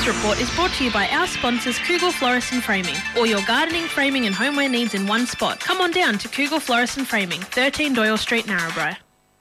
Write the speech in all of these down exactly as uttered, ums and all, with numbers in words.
News Report is brought to you by our sponsors Kugel Florist and Framing. All your gardening, framing and homeware needs in one spot. Come on down to Kugel Florist and Framing, thirteen Doyle Street, Narrabri.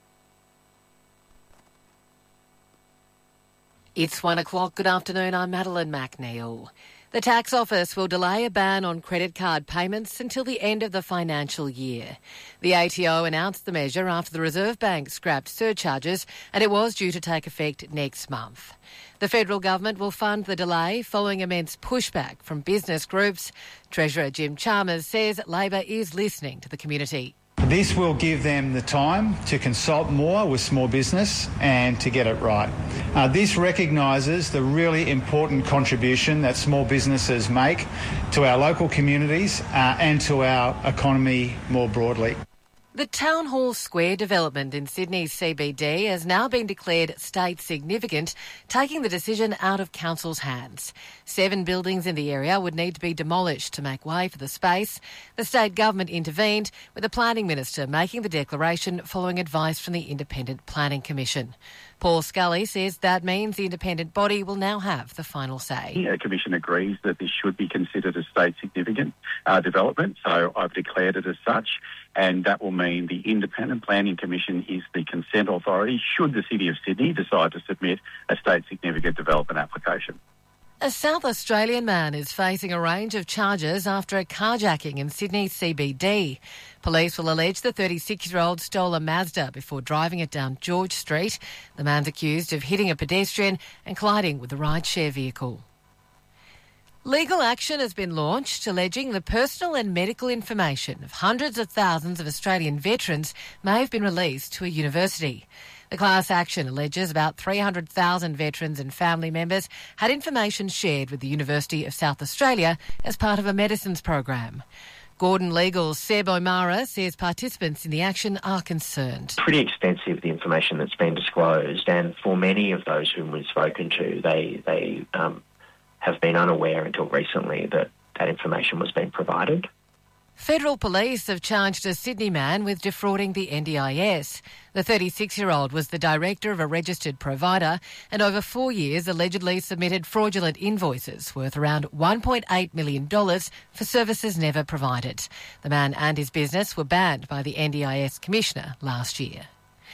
It's one o'clock. Good afternoon. I'm Madeline McNeil. The tax office will delay a ban on credit card payments until the end of the financial year. The A T O announced the measure after the Reserve Bank scrapped surcharges, and it was due to take effect next month. The federal government will fund the delay following immense pushback from business groups. Treasurer Jim Chalmers says Labor is listening to the community. This will give them the time to consult more with small business and to get it right. Uh, this recognises the really important contribution that small businesses make to our local communities uh, and to our economy more broadly. The Town Hall Square development in Sydney's C B D has now been declared state significant, taking the decision out of council's hands. Seven buildings in the area would need to be demolished to make way for the space. The state government intervened, with the planning minister making the declaration following advice from the Independent Planning Commission. Paul Scully says that means the independent body will now have the final say. The Commission agrees that this should be considered a state significant uh, development, so I've declared it as such, and that will mean the Independent Planning Commission is the consent authority should the City of Sydney decide to submit a state significant development application. A South Australian man is facing a range of charges after a carjacking in Sydney's C B D. Police will allege the thirty-six-year-old stole a Mazda before driving it down George Street. The man's accused of hitting a pedestrian and colliding with a rideshare vehicle. Legal action has been launched alleging the personal and medical information of hundreds of thousands of Australian veterans may have been released to a university. The class action alleges about three hundred thousand veterans and family members had information shared with the University of South Australia as part of a medicines program. Gordon Legal's Seb O'Mara says participants in the action are concerned. Pretty extensive, the information that's been disclosed, and for many of those whom we've spoken to, they, they um, have been unaware until recently that that information was being provided. Federal police have charged a Sydney man with defrauding the N D I S. The thirty-six-year-old was the director of a registered provider and over four years allegedly submitted fraudulent invoices worth around one point eight million dollars for services never provided. The man and his business were banned by the N D I S Commissioner last year.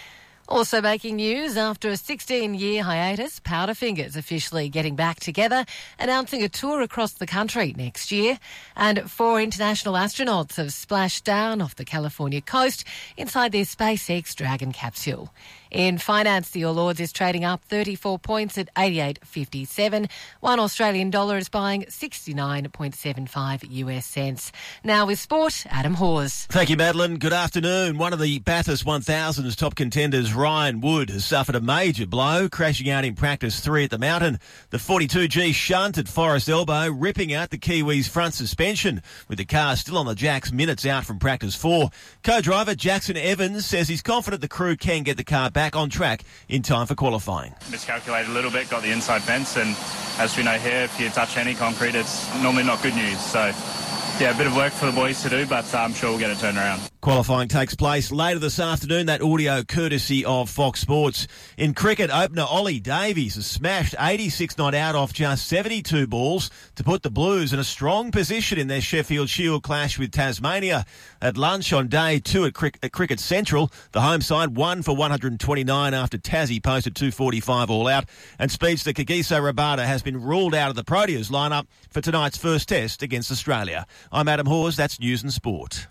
Also making news, after a sixteen-year hiatus, Powderfinger's officially getting back together, announcing a tour across the country next year. And four international astronauts have splashed down off the California coast inside their SpaceX Dragon capsule. In finance, the All Ords is trading up thirty-four points at eighty-eight fifty-seven. One Australian dollar is buying sixty-nine point seven five U S cents. Now with sport, Adam Hawes. Thank you, Madeline. Good afternoon. One of the Bathurst one thousand's top contenders, Ryan Wood, has suffered a major blow, crashing out in practice three at the Mountain. The forty-two G shunt at Forest Elbow, ripping out the Kiwis' front suspension, with the car still on the jacks minutes out from practice four. Co-driver Jackson Evans says he's confident the crew can get the car back on track in time for qualifying. Miscalculated a little bit, got the inside fence, and as we know here, if you touch any concrete, it's normally not good news. So, yeah, a bit of work for the boys to do, but I'm sure we'll get it turned around. Qualifying takes place later this afternoon, that audio courtesy of Fox Sports. In cricket, opener Ollie Davies has smashed eighty-six not out off just seventy-two balls to put the Blues in a strong position in their Sheffield Shield clash with Tasmania. At lunch on day two at, Cric- at Cricket Central, the home side won for one hundred twenty-nine after Tassie posted two forty-five all out, and speedster Kagiso Rabada has been ruled out of the Proteas lineup for tonight's first test against Australia. I'm Adam Hawes, that's News and Sport.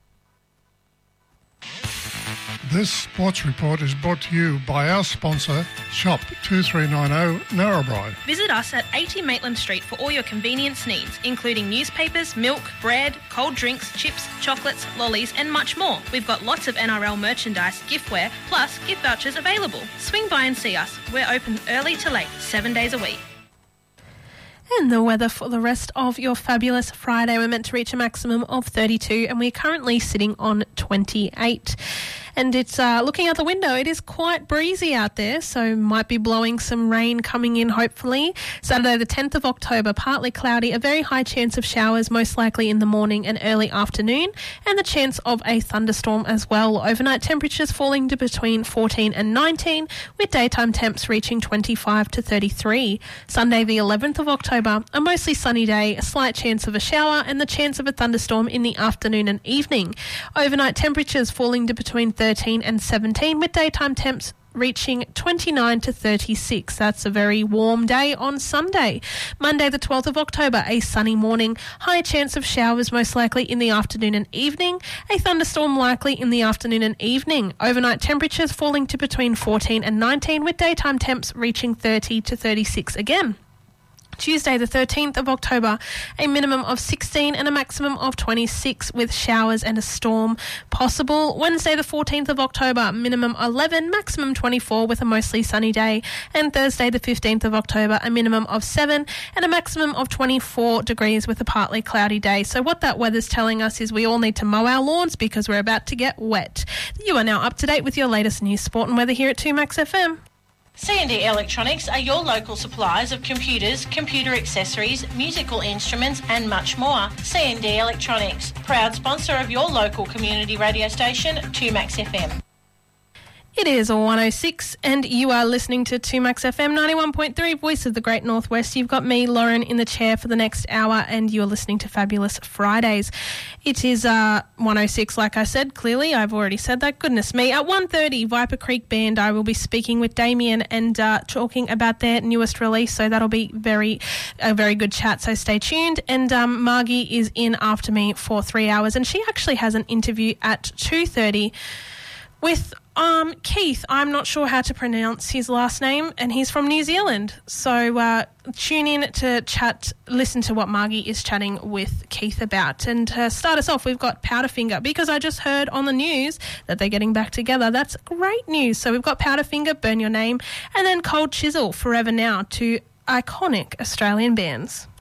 This sports report is brought to you by our sponsor, Shop two three nine zero Narrabri. Visit us at eighty Maitland Street for all your convenience needs, including newspapers, milk, bread, cold drinks, chips, chocolates, lollies and much more. We've got lots of N R L merchandise, giftware, plus gift vouchers available. Swing by and see us. We're open early to late, seven days a week. And the weather for the rest of your fabulous Friday. We're meant to reach a maximum of thirty-two and we're currently sitting on twenty-eight. And it's uh, looking out the window, it is quite breezy out there, so might be blowing some rain coming in hopefully. Saturday the tenth of October, partly cloudy, a very high chance of showers, most likely in the morning and early afternoon, and the chance of a thunderstorm as well. Overnight temperatures falling to between fourteen and nineteen, with daytime temps reaching twenty-five to thirty-three. Sunday the eleventh of October, a mostly sunny day, a slight chance of a shower and the chance of a thunderstorm in the afternoon and evening. Overnight temperatures falling to between thirteen and seventeen, with daytime temps reaching twenty-nine to thirty-six. That's a very warm day on Sunday. Monday the twelfth of October, a sunny morning, high chance of showers most likely in the afternoon and evening, a thunderstorm likely in the afternoon and evening. Overnight temperatures falling to between fourteen and nineteen, with daytime temps reaching thirty to thirty-six again. Tuesday the thirteenth of October, a minimum of sixteen and a maximum of twenty-six, with showers and a storm possible. Wednesday the fourteenth of October, minimum eleven, maximum twenty-four, with a mostly sunny day. And Thursday the fifteenth of October, a minimum of seven and a maximum of twenty-four degrees with a partly cloudy day. So what that weather's telling us is we all need to mow our lawns because we're about to get wet. You are now up to date with your latest news, sport and weather here at two Max F M. C and D Electronics are your local suppliers of computers, computer accessories, musical instruments and much more. C and D Electronics, proud sponsor of your local community radio station, two Max F M. It is one oh six and you are listening to two Max F M ninety-one point three, Voice of the Great Northwest. You've got me, Lauren, in the chair for the next hour and you're listening to Fabulous Fridays. It is uh, one oh six, like I said, clearly. I've already said that. Goodness me. At one thirty, Viper Creek Band, I will be speaking with Damien and uh, talking about their newest release, so that'll be very a very good chat, so stay tuned. And um, Margie is in after me for three hours and she actually has an interview at two thirty with Um, Keith. I'm not sure how to pronounce his last name, and he's from New Zealand. So uh, tune in to chat, listen to what Margie is chatting with Keith about. And to start us off, we've got Powderfinger, because I just heard on the news that they're getting back together. That's great news. So we've got Powderfinger, Burn Your Name, and then Cold Chisel, Forever Now, two iconic Australian bands.